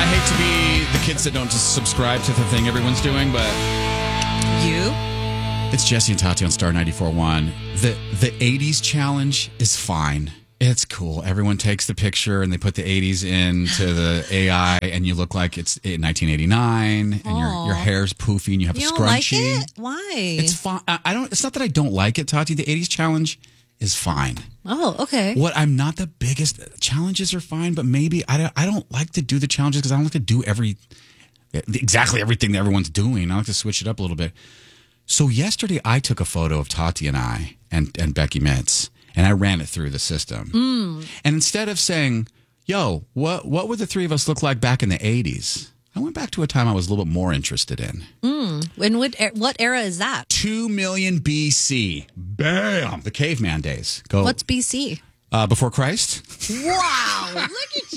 I hate to be the kids that don't just subscribe to the thing everyone's doing, but You? it's Jesse and Tati on Star 94.1. The 80s challenge is fine. It's cool. Everyone takes the picture and they put the 80s into the AI, and you look like it's in 1989, and your hair's poofy and you have You a don't like scrunchie. it? Why? It's fine. I don't. It's not that I don't like it, Tati. The 80s challenge is fine. Oh, okay. What I'm not the biggest challenges are fine, but maybe I don't like to do the challenges because I don't like to do exactly everything that everyone's doing. I like to switch it up a little bit. So yesterday I took a photo of Tati and I and Becky Mitz, and I ran it through the system. And instead of saying, "Yo, what would the three of us look like back in the 80s?" I went back to a time I was a little bit more interested in. When what era is that? 2 million BC. Bam! The caveman days. Go. What's BC? Before Christ? Wow! Look at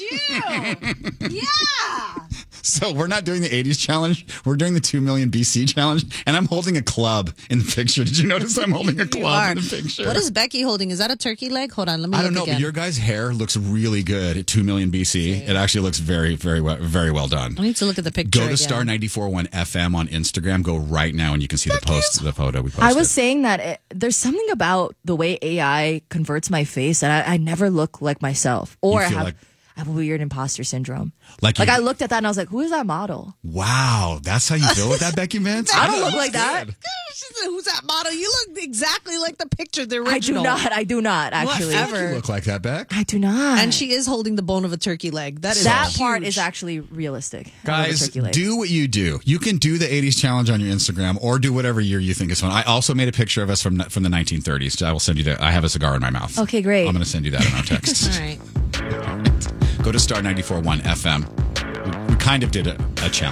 you! Yeah! So we're not doing the 80s challenge. We're doing the 2 million BC challenge. And I'm holding a club in the picture. Did you notice I'm holding a club in the picture? What is Becky holding? Is that a turkey leg? Hold on, let me look I don't know, again. but your guys' hair looks really good at 2 million BC. It actually looks very, very well done. I need to look at the picture Go to again. Star 94.1 FM on Instagram. Go right now and you can see the photo we posted. I was saying that there's something about the way AI converts my face that I never look like myself, or You I feel have, like- I have a weird imposter syndrome. Like I looked at that and I was like, who is that model? Wow, that's how you feel with that, Becky Mintz? I don't look like that. She said, "Who's that model? You look exactly like the picture, the I do original." I do not actually. Whatever. You look like that, Beck. I do not. And she is holding the bone of a turkey leg. That is that huge. part is actually realistic. I love a Guys, turkey leg. do what you do. You can do the 80s challenge on your Instagram or do whatever year you think is fun. I also made a picture of us from the 1930s. I will send you that. I have a cigar in my mouth. Okay, great. I'm going to send you that in our texts. All right. Go to Star 94.1 FM. We kind of did a challenge.